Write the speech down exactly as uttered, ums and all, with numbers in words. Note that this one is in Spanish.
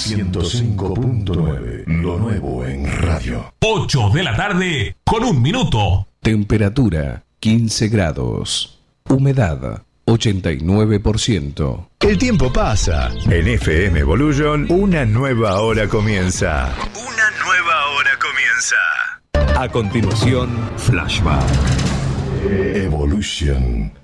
ciento cinco punto nueve. Lo nuevo en radio. ocho de la tarde con un minuto. Temperatura quince grados. Humedad ochenta y nueve por ciento. El tiempo pasa. En F M Evolution, una nueva hora comienza. Una nueva hora comienza. A continuación, Flashback. Evolution.